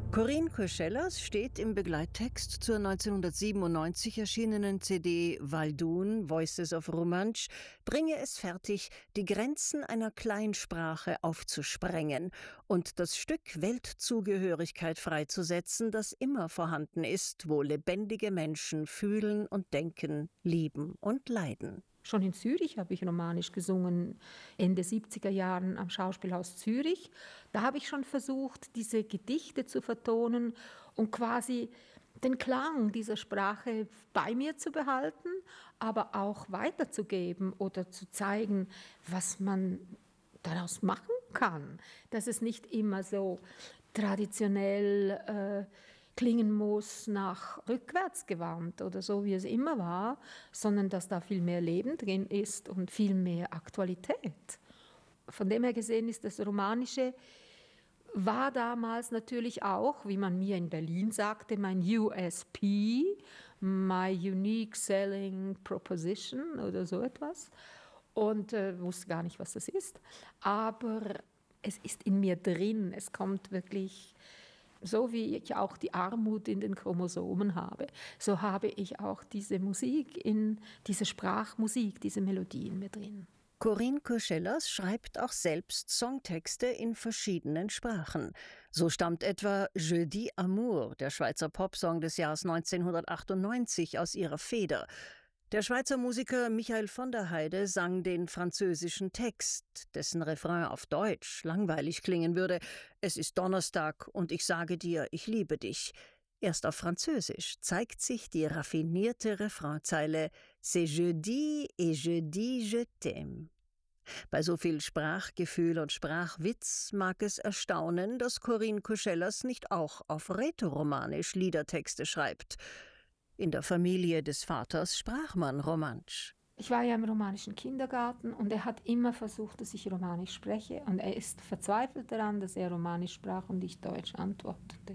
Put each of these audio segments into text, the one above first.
Corinne Koschelas steht im Begleittext zur 1997 erschienenen CD Waldun, Voices of Romansch, bringe es fertig, die Grenzen einer Kleinsprache aufzusprengen und das Stück Weltzugehörigkeit freizusetzen, das immer vorhanden ist, wo lebendige Menschen fühlen und denken, lieben und leiden. Schon in Zürich habe ich Romanisch gesungen, Ende 70er Jahren am Schauspielhaus Zürich. Da habe ich schon versucht, diese Gedichte zu vertonen und quasi den Klang dieser Sprache bei mir zu behalten, aber auch weiterzugeben oder zu zeigen, was man daraus machen kann. Dass es nicht immer so traditionell klingen muss nach rückwärts gewandt oder so, wie es immer war, sondern dass da viel mehr Leben drin ist und viel mehr Aktualität. Von dem her gesehen ist das Romanische war damals natürlich auch, wie man mir in Berlin sagte, mein USP, my Unique Selling Proposition oder so etwas. Und wusste gar nicht, was das ist. Aber es ist in mir drin, es kommt wirklich. So wie ich auch die Armut in den Chromosomen habe, so habe ich auch diese Musik, diese Sprachmusik, diese Melodie in mir drin. Corinne Koschelas schreibt auch selbst Songtexte in verschiedenen Sprachen. So stammt etwa Je dis amour, der Schweizer Popsong des Jahres 1998, aus ihrer Feder. Der Schweizer Musiker Michael von der Heide sang den französischen Text, dessen Refrain auf Deutsch langweilig klingen würde. Es ist Donnerstag und ich sage dir, ich liebe dich. Erst auf Französisch zeigt sich die raffinierte Refrainzeile C'est jeudi et je dis je t'aime. Bei so viel Sprachgefühl und Sprachwitz mag es erstaunen, dass Corinne Koschelas nicht auch auf Rätoromanisch Liedertexte schreibt. In der Familie des Vaters sprach man Romansch. Ich war ja im romanischen Kindergarten und er hat immer versucht, dass ich Romanisch spreche. Und er ist verzweifelt daran, dass er Romanisch sprach und ich Deutsch antwortete.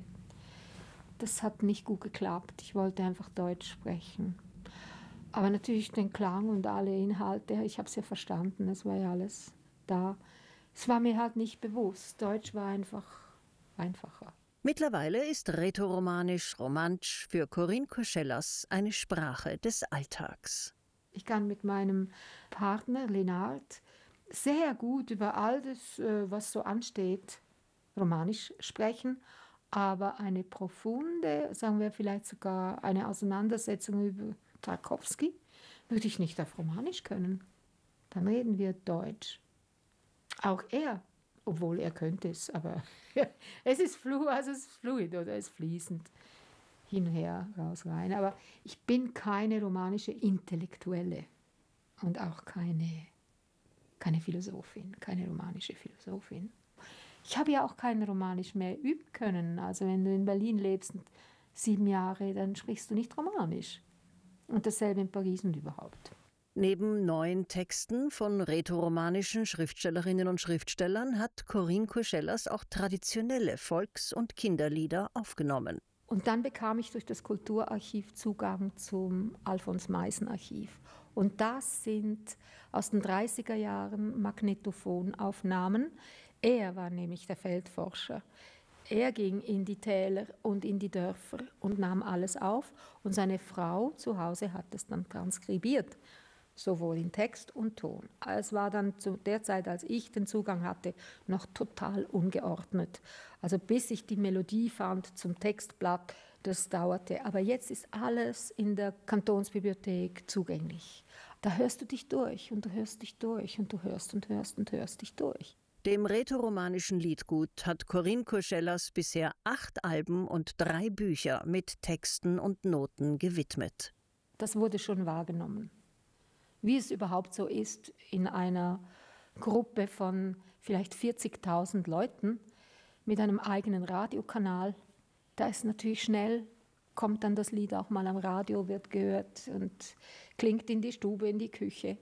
Das hat nicht gut geklappt. Ich wollte einfach Deutsch sprechen. Aber natürlich den Klang und alle Inhalte, ich habe es ja verstanden, es war ja alles da. Es war mir halt nicht bewusst. Deutsch war einfach einfacher. Mittlerweile ist Rätoromanisch, Romansch für Corinne Koschelas eine Sprache des Alltags. Ich kann mit meinem Partner Lenard sehr gut über all das, was so ansteht, Romanisch sprechen, aber eine profunde, sagen wir vielleicht sogar eine Auseinandersetzung über Tarkowski, würde ich nicht auf Romanisch können. Dann reden wir Deutsch. Auch er. Obwohl er könnte es, aber es ist fluid oder es ist fließend hin und her, raus, rein. Aber ich bin keine romanische Intellektuelle und auch keine Philosophin, keine romanische Philosophin. Ich habe ja auch kein Romanisch mehr üben können. Also wenn du in Berlin lebst, 7 Jahre, dann sprichst du nicht Romanisch. Und dasselbe in Paris und überhaupt. Neben neuen Texten von rätoromanischen Schriftstellerinnen und Schriftstellern hat Corinne Koschelas auch traditionelle Volks- und Kinderlieder aufgenommen. Und dann bekam ich durch das Kulturarchiv Zugang zum Alfons-Meissen-Archiv. Und das sind aus den 30er Jahren Magnetophonaufnahmen. Er war nämlich der Feldforscher. Er ging in die Täler und in die Dörfer und nahm alles auf. Und seine Frau zu Hause hat es dann transkribiert. Sowohl in Text und Ton. Es war dann zu der Zeit, als ich den Zugang hatte, noch total ungeordnet. Also bis ich die Melodie fand zum Textblatt, das dauerte. Aber jetzt ist alles in der Kantonsbibliothek zugänglich. Da hörst du dich durch und du hörst dich durch und du hörst und hörst und hörst dich durch. Dem rätoromanischen Liedgut hat Corinne Koschelas bisher 8 Alben und 3 Bücher mit Texten und Noten gewidmet. Das wurde schon wahrgenommen. Wie es überhaupt so ist, in einer Gruppe von vielleicht 40.000 Leuten mit einem eigenen Radiokanal, da ist natürlich schnell, kommt dann das Lied auch mal am Radio, wird gehört und klingt in die Stube, in die Küche.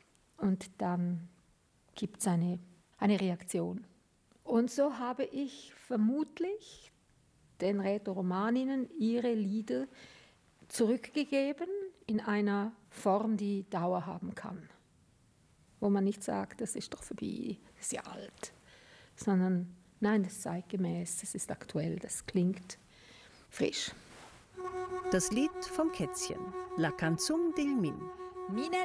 Und dann gibt es eine Reaktion. Und so habe ich vermutlich den Rätoromaninnen ihre Lieder zurückgegeben in einer Form, die Dauer haben kann. Wo man nicht sagt, das ist doch vorbei, das ist ja alt, sondern Nein, das ist zeitgemäß, das ist aktuell, das klingt frisch. Das Lied vom Kätzchen, La Canzone del Min. Mina